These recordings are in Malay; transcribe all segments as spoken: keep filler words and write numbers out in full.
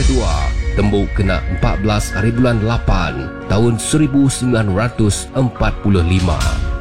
kedua tembuk kena empat belas hari bulan lapan tahun seribu sembilan ratus empat puluh lima.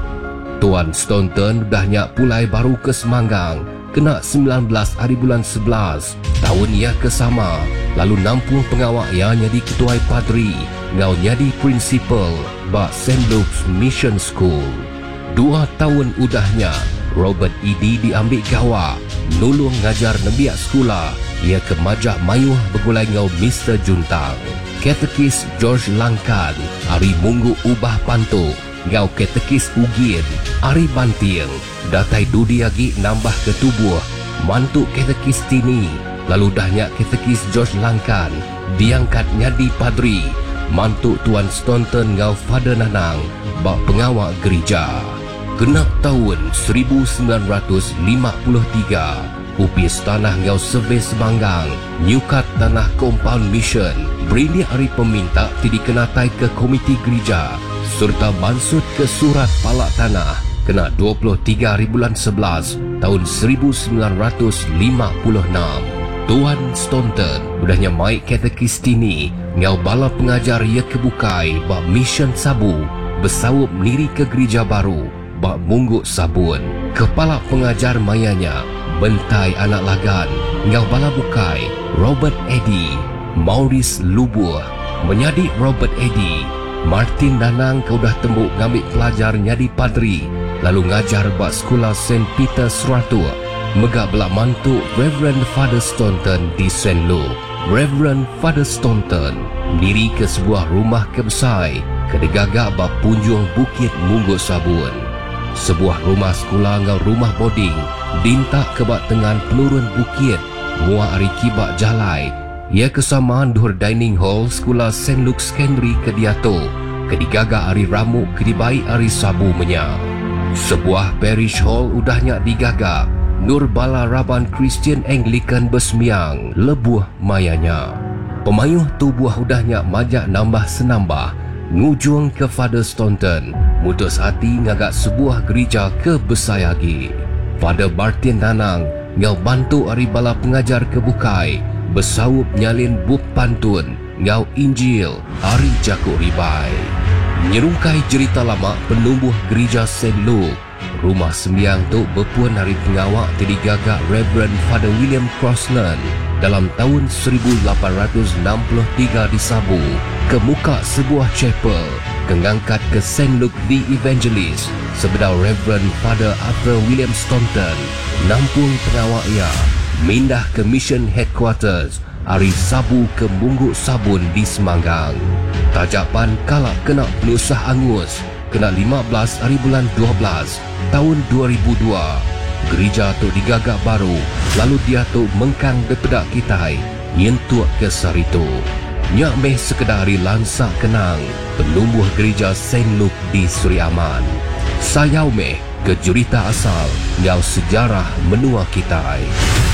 Tuan Staunton dahnya pulai baru ke Semanggang kena sembilan belas hari bulan sebelas tahun ia kesama, lalu nampung pengawak ia jadi ketua padri ngau jadi prinsipal bak Saint Luke's Mission School. Dua tahun udahnya Robert Eddy diambil gawa nulung ngajar nembiak sekolah. Ia ke Majak Mayuh bergulai ngau Mister Juntang. Katekis George Langkan hari munggu ubah pantuk ngau katekis Ugin hari banting datai dudi lagi nambah ke tubuh mantuk katekis Tini. Lalu dahnya katekis George Langkan diangkat jadi padri mantuk Tuan Staunton ngau Father Nanang bak pengawak gereja. Genap tahun seribu sembilan ratus lima puluh tiga, upis tanah ngau Survey Semanggang, nyukat tanah compound mission, beri hari peminta ti dikenatai ke komiti gereja, serta bansut ke surat palak tanah, kena dua puluh tiga hari bulan sebelas tahun seribu sembilan ratus lima puluh enam. Tuan Staunton udahnya maik katekis Tini, ngau bala pengajar ia kebukai bak mission Sabu, bersawup niri ke gereja baru, bak mungguk sabun. Kepala pengajar mayanya bentai anak lagan ngau bala bukai Robert Eddy, Maurice Lubuh menjadi Robert Eddy. Martin Danang kau dah tembuk ngambil pelajar jadi padri, lalu ngajar bak sekolah Saint Peter Seratu. Megak belak mantuk Reverend Father Staunton di Saint Luke. Reverend Father Staunton diri ke sebuah rumah kebesai kedegagak bak punjung Bukit Mungguk Sabun. Sebuah rumah sekolah ngau rumah boarding dintak kebak tengan penurun bukit muak ari kibak jalai. Ia kesamaan duhur dining hall sekolah Saint Luke Secondary Kediato kedigaga ari ramuk kedibai ari Sabu menya. Sebuah parish hall udahnya digagak Nur Bala Raban Christian Anglican Besmiang lebuh mayanya. Pemayuh tubuh udahnya majak nambah senambah ngujung ke Father Staunton mutus hati ngagak sebuah gereja ke Besayagi. Father Martin Nanang ngau bantu ari bala pengajar kebukai bersawup nyalin buk pantun ngau Injil ari Jakuk Ribai. Nyerungkai cerita lama penumbuh gereja Saint Luke. Rumah sembiang tu berpuan hari pengawak jadi gagak Reverend Father William Crossland dalam tahun seribu lapan ratus enam puluh tiga di Sabu ke muka sebuah chapel kengangkat ke Saint Luke the Evangelist sebedau Reverend Father Arthur William Staunton nampung pengawak ia mindah ke Mission Headquarters hari Sabu ke Mungguk Sabun di Semanggang. Tajapan kalak kena penusah angus kena lima belas hari bulan dua belas tahun dua ribu dua. Gereja tu digagak baru lalu dia tu mengkang bepedak kitai nyentuak ke saritu. Nyak meh sekedar hari lansak kenang penumbuh gereja Saint Luke di Seri Aman. Sayau meh ke jurita asal ngau sejarah menua kitai.